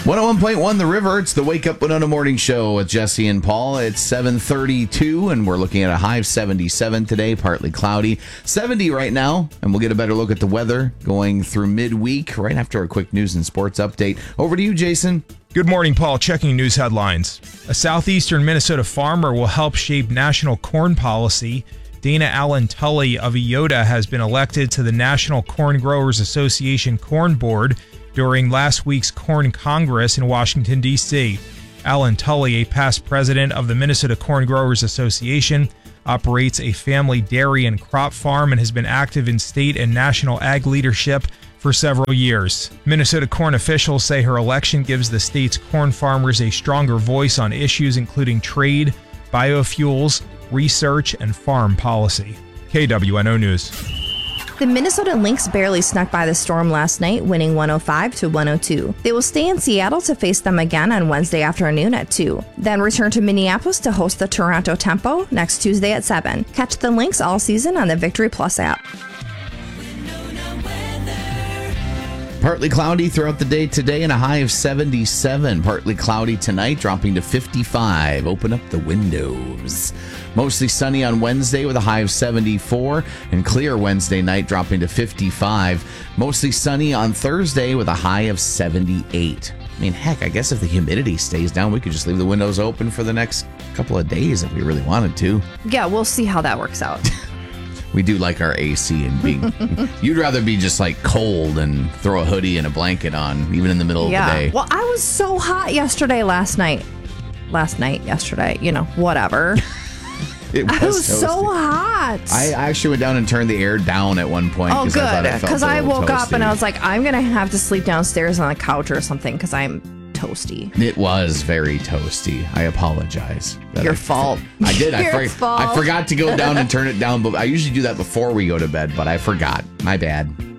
101.1 The River. It's the Wake Up Winona Morning Show with Jesse and Paul. It's 7:32, and we're looking at a high of 77 today, partly cloudy. 70 right now, and we'll get a better look at the weather going through midweek right after a quick news and sports update. Over to you, Jason. Good morning, Paul. Checking news headlines. A southeastern Minnesota farmer will help shape national corn policy. Dana Allen Tully of Eyota has been elected to the National Corn Growers Association Corn Board during last week's Corn Congress in Washington, D.C. Allen Tully, a past president of the Minnesota Corn Growers Association, operates a family dairy and crop farm and has been active in state and national ag leadership for several years. Minnesota corn officials say her election gives the state's corn farmers a stronger voice on issues including trade, biofuels, research, and farm policy. KWNO News. The Minnesota Lynx barely snuck by the Storm last night, winning 105-102. They will stay in Seattle to face them again on Wednesday afternoon at 2. Then return to Minneapolis to host the Toronto Tempo next Tuesday at 7. Catch the Lynx all season on the Victory Plus app. Partly cloudy throughout the day today and a high of 77. Partly cloudy tonight, dropping to 55. Open up the windows. Mostly sunny on Wednesday with a high of 74. And clear Wednesday night, dropping to 55. Mostly sunny on Thursday with a high of 78. I mean, heck, I guess if the humidity stays down, we could just leave the windows open for the next couple of days if we really wanted to. Yeah, we'll see how that works out. We do like our AC and being. You'd rather be just like cold and throw a hoodie and a blanket on, even in the middle of the day. Well, I was so hot yesterday, whatever. I was so hot. I actually went down and turned the air down at one point. Oh, good. Because I woke up and I was like, like, I'm going to have to sleep downstairs on the couch or something because I'm toasty. it was very toasty. I apologize. Your fault. I did. Your fault. I forgot to go down and turn it down. But I usually do that before we go to bed, but I forgot. My bad.